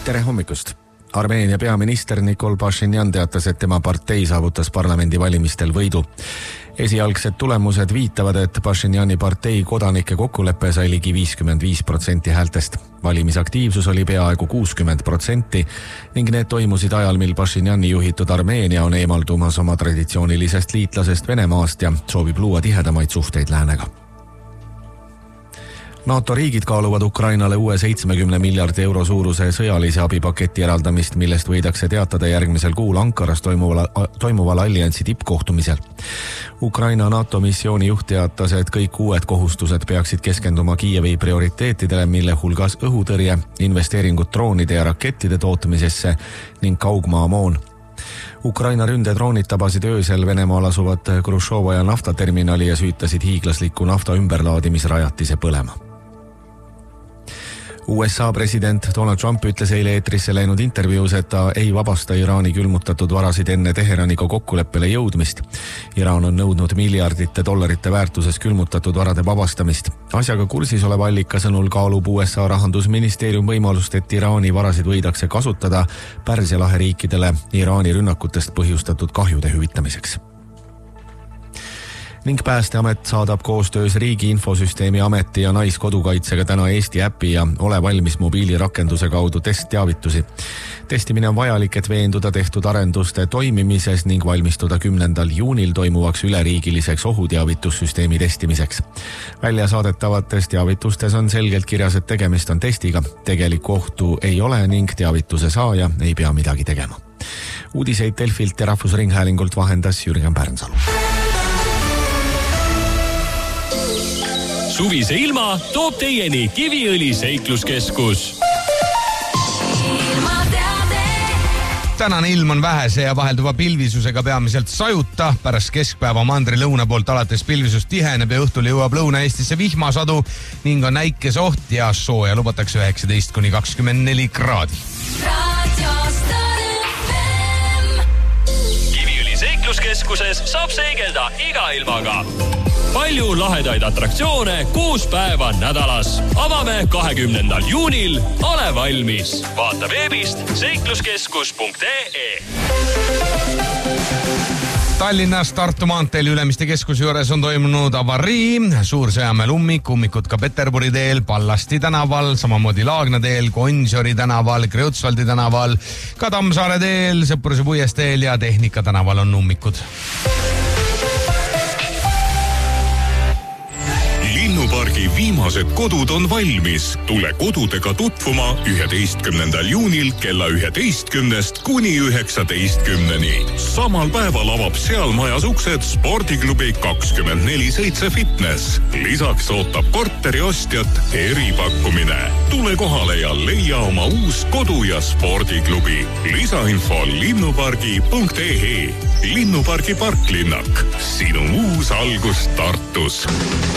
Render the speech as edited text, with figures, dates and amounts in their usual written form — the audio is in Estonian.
Tere hommikust! Armeenia peaminister Nikol Pashinyan teatas, et tema partei saavutas parlamendivalimistel võidu. Esialgsed tulemused viitavad, et Pashinyani partei kodanike kokkuleppe sai ligi 55% häältest. Valimisaktiivsus oli peaaegu 60% ning need toimusid ajal, mil Pashinyani juhitud Armeenia on eemaldumas oma traditsioonilisest liitlasest Venemaast ja soovib luua tihedamaid suhteid läänega. NATO riigid kaaluvad Ukrainale uue 70 miljardi euro suuruse sõjalise abipaketi eraldamist, millest võidakse teatada järgmisel kuul Ankaras toimuval alliansi tippkohtumisel. Ukraina NATO missiooni juht teatas, et kõik uued kohustused peaksid keskenduma Kiievi prioriteetidele, mille hulgas õhutõrje, investeeringud droonide ja rakettide tootmisesse ning kaugmaamoon. Ukraina ründedroonid tabasid öösel Venemaal asuvat Grušovoja naftaterminali ja süütasid hiiglasliku nafta ümberlaadimisrajatise põlema. USA president Donald Trump ütles eile eetrisse läinud intervjuus, et ta ei vabasta Iraani külmutatud varasid enne Teheraniga kokkuleppele jõudmist. Iraan on nõudnud miljardite dollarite väärtuses külmutatud varade vabastamist. Asjaga kursis oleva allika sõnul kaalub USA rahandusministeerium võimalust, et Iraani varasid võidakse kasutada Pärsia lahe riikidele Iraani rünnakutest põhjustatud kahjude hüvitamiseks. Ning Päästeamet saadab koostöös Riigi Infosüsteemi Ameti ja Naiskodukaitsega täna Eesti äpi ja Ole valmis mobiilirakenduse kaudu testteavitusi. Testimine on vajalik, et veenduda tehtud arenduste toimimises ning valmistuda 10. juunil toimuvaks üleriigiliseks ohuteavitussüsteemi testimiseks. Välja saadetavates teavitustes on selgelt kirjas, et tegemist on testiga. Tegelikku ohtu ei ole ning teavituse saaja ei pea midagi tegema. Uudiseid Delfilt ja Rahvusringhäälingult vahendas Jürgen Pärnsalu. Suvise ilma toob teieni Kiviõli seikluskeskus. Tänane ilm on vähese ja vahelduva pilvisusega peamiselt sajuta. Pärast keskpäeva mandri lõuna poolt alates pilvisus tiheneb ja õhtul jõuab Lõuna-Eestisse vihmasadu ning on näikesoht ja sooja lubatakse 19–24 kraadi. Kiviõli seikluskeskuses saab seigelda iga ilmaga. Palju lahedaid atraktsioone 6 päeva nädalas. Avame 20. juunil. Ole valmis. Vaata veebist seikluskeskus.ee. Tallinnas Tartu maanteel Ülemiste keskuse juures on toimunud avarii. Suursõjamäel ummikud ka Peterburi teel, Pallasti tänaval, samamoodi Laagna teel, Gonsiori tänaval, Kreutzwaldi tänaval, ka Tammsaare teel, Sõpruse puiesteel ja Tehnika tänaval on ummikud. Linnupargi viimased kodud on valmis. Tule kodudega tutvuma 11. juunil kella 11 kuni 19. Samal päeval avab seal majas uksed spordiklubi 24/7 fitness. Lisaks ootab korteri ostjat eripakkumine. Tule kohale ja leia oma uus kodu- ja spordiklubi. Lisainfo linnupargi.ee. Linnupargi parklinnak. Sinu uus algus Tartus.